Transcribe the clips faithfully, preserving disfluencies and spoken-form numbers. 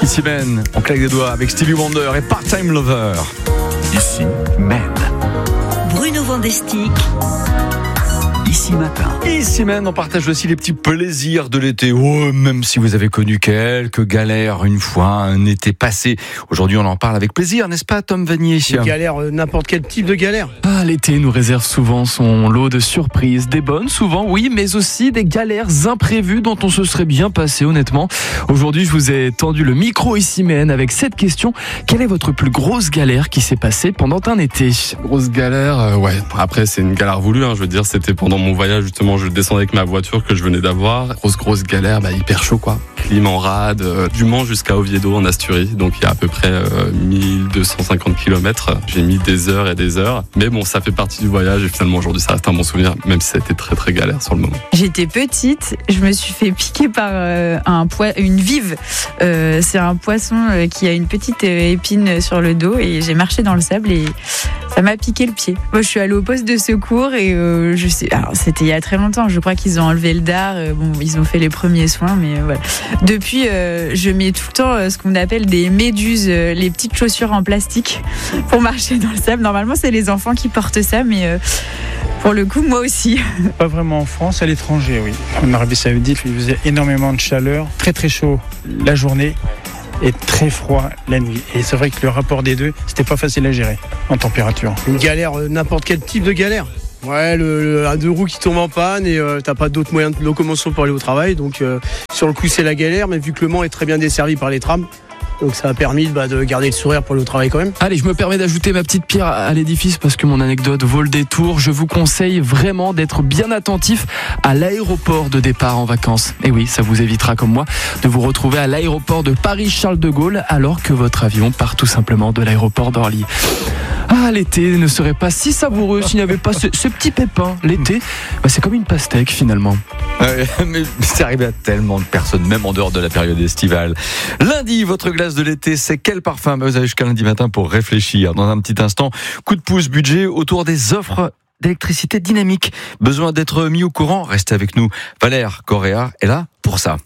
Ici Men, on claque des doigts avec Stevie Wonder et Part-Time Lover. Ici Men. Bruno Vandestick. Ici Matin. Ici Men, on partage aussi les petits plaisirs de l'été. Oh, même si vous avez connu quelques galères une fois, un été passé. Aujourd'hui, on en parle avec plaisir, n'est-ce pas, Tom Vanier? Des galères, euh, n'importe quel type de galère. Ah, l'été nous réserve souvent son lot de surprises. Des bonnes, souvent, oui, mais aussi des galères imprévues dont on se serait bien passé, honnêtement. Aujourd'hui, je vous ai tendu le micro Ici Men avec cette question. Quelle est votre plus grosse galère qui s'est passée pendant un été? Grosse galère, euh, ouais. Après, c'est une galère voulue, hein. Je veux dire, c'était pendant mon voyage, justement, je descendais avec ma voiture que je venais d'avoir. Grosse, grosse galère, bah, hyper chaud, quoi. Clim en rade, euh, du Mans jusqu'à Oviedo en Asturie. Donc, il y a à peu près euh, mille deux cent cinquante kilomètres. J'ai mis des heures et des heures. Mais bon, ça fait partie du voyage et finalement, aujourd'hui, ça reste un bon souvenir, même si ça a été très, très galère sur le moment. J'étais petite, je me suis fait piquer par euh, un poi- une vive. Euh, c'est un poisson euh, qui a une petite euh, épine sur le dos et j'ai marché dans le sable et ça m'a piqué le pied. Moi, je suis allée au poste de secours et euh, je sais, alors c'était il y a très longtemps. Je crois qu'ils ont enlevé le dard. Euh, bon, ils ont fait les premiers soins, mais euh, voilà. Depuis, euh, je mets tout le temps euh, ce qu'on appelle des méduses, euh, les petites chaussures en plastique pour marcher dans le sable. Normalement, c'est les enfants qui portent ça, mais euh, pour le coup, moi aussi. Pas vraiment en France, à l'étranger, oui. En Arabie Saoudite, il faisait énormément de chaleur, très très chaud la journée et très froid la nuit. Et c'est vrai que le rapport des deux, c'était pas facile à gérer en température. Une galère, euh, n'importe quel type de galère. Ouais, le, le un deux roues qui tombe en panne et euh, t'as pas d'autres moyens de locomotion pour aller au travail. Donc euh, sur le coup, c'est la galère, mais vu que le Mans est très bien desservi par les trams, donc ça a permis bah, de garder le sourire pour aller au travail quand même. Allez, je me permets d'ajouter ma petite pierre à l'édifice parce que mon anecdote vaut le détour. Je vous conseille vraiment d'être bien attentif à l'aéroport de départ en vacances. Et oui, ça vous évitera, comme moi, de vous retrouver à l'aéroport de Paris-Charles de Gaulle alors que votre avion part tout simplement de l'aéroport d'Orly. Ah, l'été ne serait pas si savoureux s'il n'y avait pas ce, ce petit pépin. L'été, bah, c'est comme une pastèque finalement. Ouais, mais c'est arrivé à tellement de personnes, même en dehors de la période estivale. Lundi, votre glace de l'été, c'est quel parfum? Vous avez jusqu'à lundi matin pour réfléchir. Dans un petit instant, coup de pouce budget autour des offres d'électricité dynamique. Besoin d'être mis au courant? Restez avec nous. Valère Correa est là pour ça.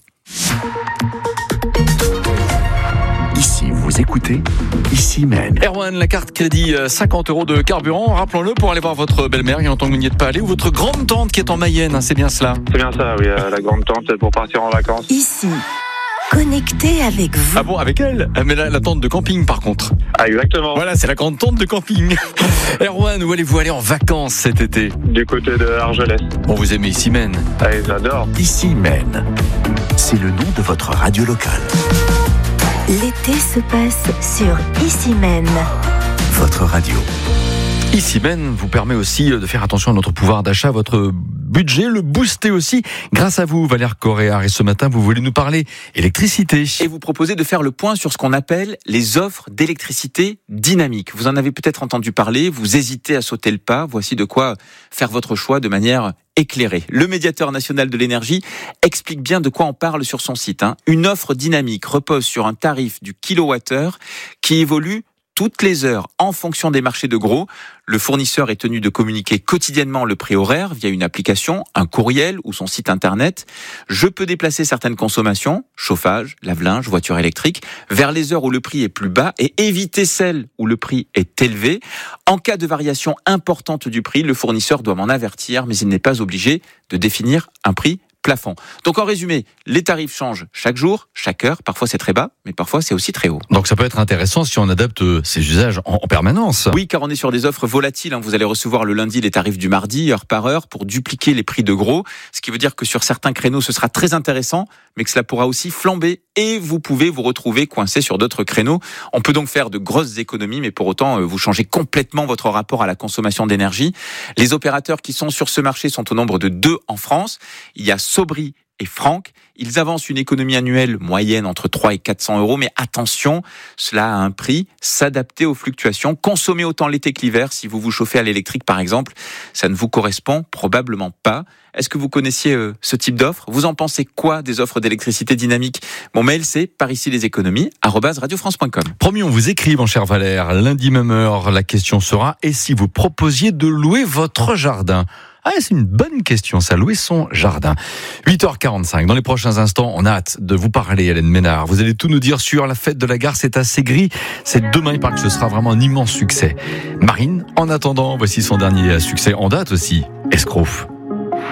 Ici, vous écoutez Ici Men. Erwan, la carte crédit cinquante euros de carburant, rappelons-le, pour aller voir votre belle-mère, il y a longtemps que vous n'y êtes pas allé, ou votre grande-tante qui est en Mayenne, hein, c'est bien cela? C'est bien ça, oui, euh, la grande-tante pour partir en vacances. Ici, connecté avec vous. Ah bon, avec elle? Mais la, la tante de camping, par contre. Ah, exactement. Voilà, c'est la grande-tante de camping. Erwan, où allez-vous aller en vacances cet été? Du côté de Argelès. Bon, vous aimez Ici Men? Ah, j'adore. Ici Men. C'est le nom de votre radio locale. L'été se passe sur Ici Men. Votre radio. Ici Men vous permet aussi de faire attention à notre pouvoir d'achat, votre budget, le booster aussi, grâce à vous, Valère Correa. Et ce matin, vous voulez nous parler électricité. Et vous proposez de faire le point sur ce qu'on appelle les offres d'électricité dynamique. Vous en avez peut-être entendu parler, vous hésitez à sauter le pas. Voici de quoi faire votre choix de manière éclairé. Le médiateur national de l'énergie explique bien de quoi on parle sur son site. Hein. Une offre dynamique repose sur un tarif du kilowattheure qui évolue toutes les heures en fonction des marchés de gros. Le fournisseur est tenu de communiquer quotidiennement le prix horaire via une application, un courriel ou son site internet. Je peux déplacer certaines consommations, chauffage, lave-linge, voiture électrique, vers les heures où le prix est plus bas et éviter celles où le prix est élevé. En cas de variation importante du prix, le fournisseur doit m'en avertir, mais il n'est pas obligé de définir un prix plafond. Donc en résumé, les tarifs changent chaque jour, chaque heure. Parfois c'est très bas, mais parfois c'est aussi très haut. Donc ça peut être intéressant si on adapte ces usages en, en permanence. Oui, car on est sur des offres volatiles. Vous allez recevoir le lundi les tarifs du mardi, heure par heure, pour dupliquer les prix de gros. Ce qui veut dire que sur certains créneaux, ce sera très intéressant, mais que cela pourra aussi flamber et vous pouvez vous retrouver coincé sur d'autres créneaux. On peut donc faire de grosses économies, mais pour autant, vous changez complètement votre rapport à la consommation d'énergie. Les opérateurs qui sont sur ce marché sont au nombre de deux en France. Il y a Sobri et Franck. Ils avancent une économie annuelle moyenne entre trois et quatre cents euros, mais attention, cela a un prix, s'adapter aux fluctuations, consommer autant l'été que l'hiver. Si vous vous chauffez à l'électrique, par exemple, ça ne vous correspond probablement pas. Est-ce que vous connaissiez euh, ce type d'offre? Vous en pensez quoi des offres d'électricité dynamique? Mon mail, c'est par ici les économies, arobase radiofrance point com. Promis, on vous écrit, mon cher Valère. Lundi même heure, la question sera, et si vous proposiez de louer votre jardin? Ah, c'est une bonne question, ça, louer son jardin. huit heures quarante-cinq, dans les prochains instants, on a hâte de vous parler, Hélène Ménard. Vous allez tout nous dire sur la fête de la gare, c'est assez gris. C'est demain, il paraît que ce sera vraiment un immense succès. Marine, en attendant, voici son dernier succès en date aussi, Escrof.